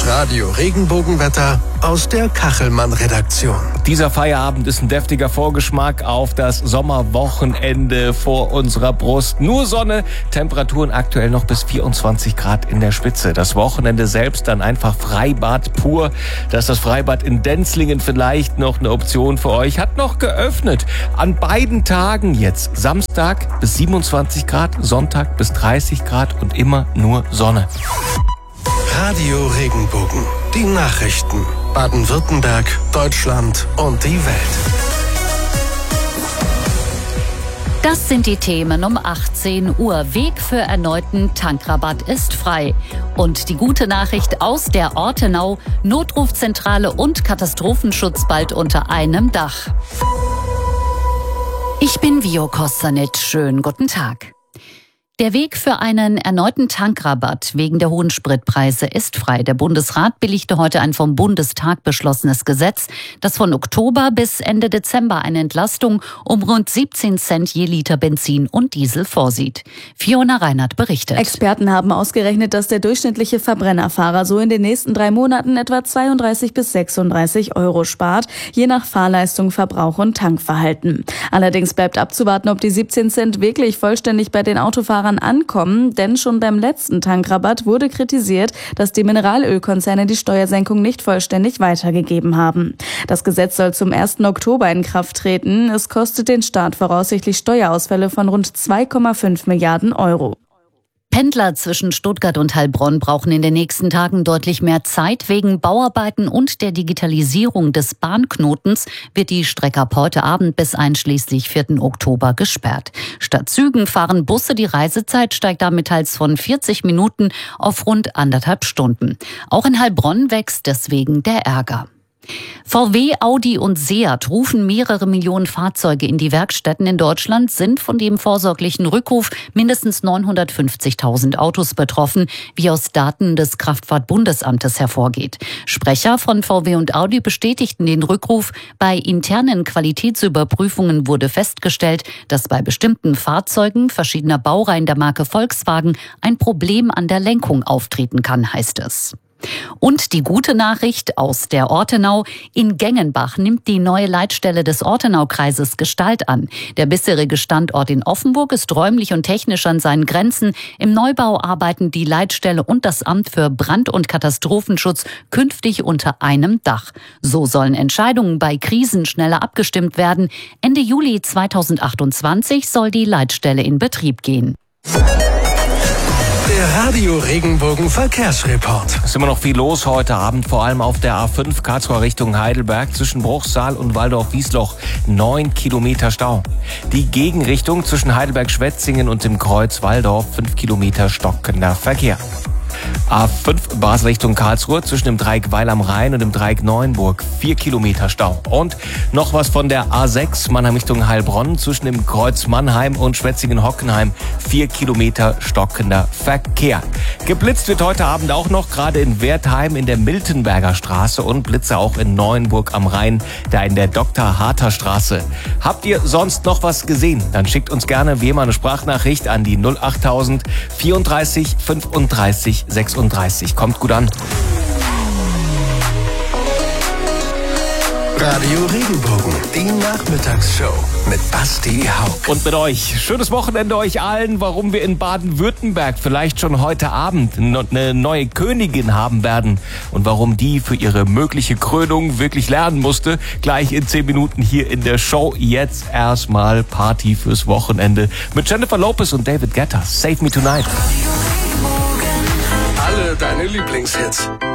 Das Radio Regenbogenwetter aus der Kachelmann-Redaktion. Dieser Feierabend ist ein deftiger Vorgeschmack auf das Sommerwochenende vor unserer Brust. Nur Sonne, Temperaturen aktuell noch bis 24 Grad in der Spitze. Das Wochenende selbst dann einfach Freibad pur. Da ist das Freibad in Denzlingen vielleicht noch eine Option für euch. Hat noch geöffnet. An beiden Tagen jetzt. Samstag bis 27 Grad, Sonntag bis 30 Grad und immer nur Sonne. Radio Regenbogen. Die Nachrichten. Baden-Württemberg, Deutschland und die Welt. Das sind die Themen um 18 Uhr. Weg für erneuten Tankrabatt ist frei. Und die gute Nachricht aus der Ortenau: Notrufzentrale und Katastrophenschutz bald unter einem Dach. Ich bin Vio Kostanit. Schönen guten Tag. Der Weg für einen erneuten Tankrabatt wegen der hohen Spritpreise ist frei. Der Bundesrat billigte heute ein vom Bundestag beschlossenes Gesetz, das von Oktober bis Ende Dezember eine Entlastung um rund 17 Cent je Liter Benzin und Diesel vorsieht. Fiona Reinhardt berichtet. Experten haben ausgerechnet, dass der durchschnittliche Verbrennerfahrer so in den nächsten 3 Monaten etwa 32 bis 36 Euro spart, je nach Fahrleistung, Verbrauch und Tankverhalten. Allerdings bleibt abzuwarten, ob die 17 Cent wirklich vollständig bei den Autofahrern ankommen, denn schon beim letzten Tankrabatt wurde kritisiert, dass die Mineralölkonzerne die Steuersenkung nicht vollständig weitergegeben haben. Das Gesetz soll zum 1. Oktober in Kraft treten. Es kostet den Staat voraussichtlich Steuerausfälle von rund 2,5 Milliarden Euro. Pendler zwischen Stuttgart und Heilbronn brauchen in den nächsten Tagen deutlich mehr Zeit. Wegen Bauarbeiten und der Digitalisierung des Bahnknotens wird die Strecke ab heute Abend bis einschließlich 4. Oktober gesperrt. Statt Zügen fahren Busse. Die Reisezeit steigt damit teils von 40 Minuten auf rund 1,5 Stunden. Auch in Heilbronn wächst deswegen der Ärger. VW, Audi und Seat rufen mehrere Millionen Fahrzeuge in die Werkstätten in Deutschland, sind von dem vorsorglichen Rückruf mindestens 950.000 Autos betroffen, wie aus Daten des Kraftfahrtbundesamtes hervorgeht. Sprecher von VW und Audi bestätigten den Rückruf. Bei internen Qualitätsüberprüfungen wurde festgestellt, dass bei bestimmten Fahrzeugen verschiedener Baureihen der Marke Volkswagen ein Problem an der Lenkung auftreten kann, heißt es. Und die gute Nachricht aus der Ortenau: In Gengenbach nimmt die neue Leitstelle des Ortenaukreises Gestalt an. Der bisherige Standort in Offenburg ist räumlich und technisch an seinen Grenzen. Im Neubau arbeiten die Leitstelle und das Amt für Brand- und Katastrophenschutz künftig unter einem Dach. So sollen Entscheidungen bei Krisen schneller abgestimmt werden. Ende Juli 2028 soll die Leitstelle in Betrieb gehen. Der Radio Regenbogen Verkehrsreport. Es ist immer noch viel los heute Abend, vor allem auf der A5 Karlsruhe Richtung Heidelberg zwischen Bruchsal und Waldorf-Wiesloch. 9 Kilometer Stau. Die Gegenrichtung zwischen Heidelberg-Schwetzingen und dem Kreuz Waldorf, 5 Kilometer stockender Verkehr. A5 Basel Richtung Karlsruhe zwischen dem Dreieck Weil am Rhein und dem Dreieck Neuenburg, 4 Kilometer Stau. Und noch was von der A6 Mannheim Richtung Heilbronn zwischen dem Kreuz Mannheim und Schwetzingen-Hockenheim, 4 Kilometer stockender Verkehr. Geblitzt wird heute Abend auch noch, gerade in Wertheim in der Miltenberger Straße und Blitze auch in Neuenburg am Rhein, da in der Dr. Harter Straße. Habt ihr sonst noch was gesehen? Dann schickt uns gerne wie immer eine Sprachnachricht an die 08000 34 35 36. Kommt gut an. Radio Regenbogen, die Nachmittagsshow mit Basti Hauck. Und mit euch. Schönes Wochenende euch allen. Warum wir in Baden-Württemberg vielleicht schon heute Abend eine neue Königin haben werden und warum die für ihre mögliche Krönung wirklich lernen musste. Gleich in 10 Minuten hier in der Show. Jetzt erstmal Party fürs Wochenende mit Jennifer Lopez und David Guetta. Save Me Tonight. Alle deine Lieblingshits.